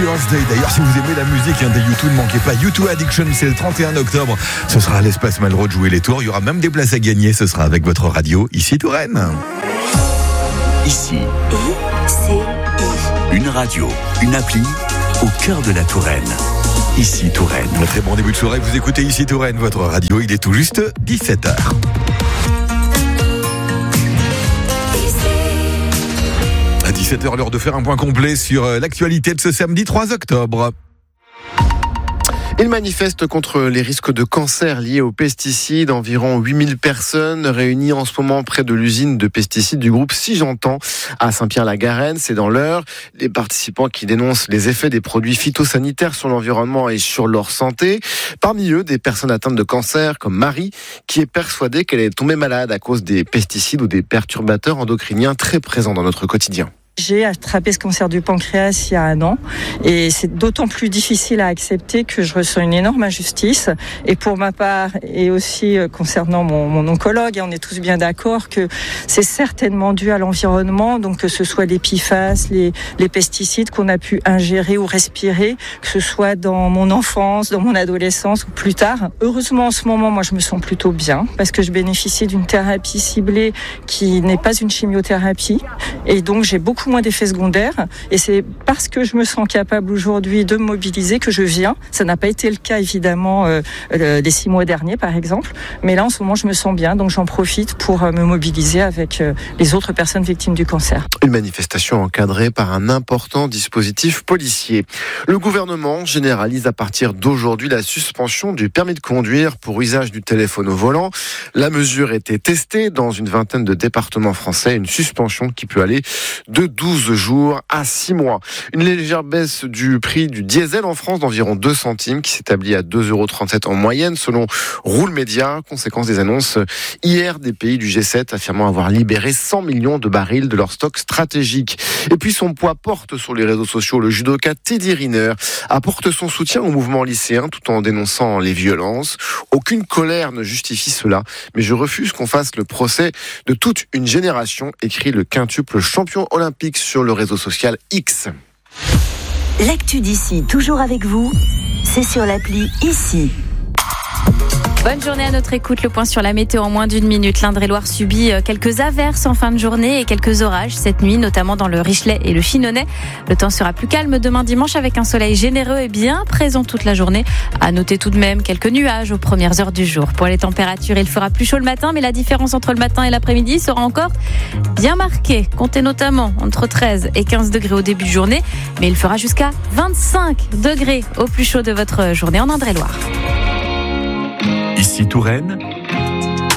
Day. D'ailleurs, si vous aimez la musique des U2, ne manquez pas U2 Addiction, c'est le 31 octobre. Ce sera à l'Espace Malraux de jouer les tours. Il y aura même des places à gagner. Ce sera avec votre radio, ici Touraine. Ici, une radio, une appli au cœur de la Touraine. Ici Touraine. Un très bon début de soirée. Vous écoutez ici Touraine, votre radio. Il est tout juste 17h. À 17h, l'heure de faire un point complet sur l'actualité de ce samedi 3 octobre. Ils manifestent contre les risques de cancer liés aux pesticides. Environ 8000 personnes réunies en ce moment près de l'usine de pesticides du groupe Syngenta à Saint-Pierre-la-Garenne. C'est dans l'Eure. Les participants qui dénoncent les effets des produits phytosanitaires sur l'environnement et sur leur santé. Parmi eux, des personnes atteintes de cancer comme Marie, qui est persuadée qu'elle est tombée malade à cause des pesticides ou des perturbateurs endocriniens très présents dans notre quotidien. J'ai attrapé ce cancer du pancréas il y a 1 an et c'est d'autant plus difficile à accepter que je ressens une énorme injustice. Et pour ma part, et aussi concernant mon oncologue, et on est tous bien d'accord que c'est certainement dû à l'environnement, donc que ce soit les PFAS, les pesticides qu'on a pu ingérer ou respirer, que ce soit dans mon enfance, dans mon adolescence ou plus tard. Heureusement, en ce moment, moi, je me sens plutôt bien parce que je bénéficie d'une thérapie ciblée qui n'est pas une chimiothérapie et donc j'ai beaucoup moins d'effets secondaires et c'est parce que je me sens capable aujourd'hui de me mobiliser que je viens. Ça n'a pas été le cas évidemment les 6 mois derniers par exemple, mais là en ce moment je me sens bien donc j'en profite pour me mobiliser avec les autres personnes victimes du cancer. Une manifestation encadrée par un important dispositif policier. Le gouvernement généralise à partir d'aujourd'hui la suspension du permis de conduire pour usage du téléphone au volant. La mesure était testée dans une vingtaine de départements français, une suspension qui peut aller de 12 jours à 6 mois. Une légère baisse du prix du diesel en France d'environ 2 centimes qui s'établit à 2,37 € en moyenne selon Roule Média, conséquence des annonces hier des pays du G7 affirmant avoir libéré 100 millions de barils de leur stock stratégique. Et puis son poids porte sur les réseaux sociaux. Le judoka Teddy Riner apporte son soutien au mouvement lycéen tout en dénonçant les violences. Aucune colère ne justifie cela, mais je refuse qu'on fasse le procès de toute une génération, écrit le quintuple champion olympique sur le réseau social X. L'actu d'ici, toujours avec vous, c'est sur l'appli Ici. Bonne journée à notre écoute. Le point sur la météo en moins d'1 minute. L'Indre-et-Loire subit quelques averses en fin de journée et quelques orages cette nuit, notamment dans le Richelet et le Chinonais. Le temps sera plus calme demain dimanche avec un soleil généreux et bien présent toute la journée. À noter tout de même quelques nuages aux premières heures du jour. Pour les températures, il fera plus chaud le matin, mais la différence entre le matin et l'après-midi sera encore bien marquée. Comptez notamment entre 13 et 15 degrés au début de journée, mais il fera jusqu'à 25 degrés au plus chaud de votre journée en Indre-et-Loire. Ici Touraine,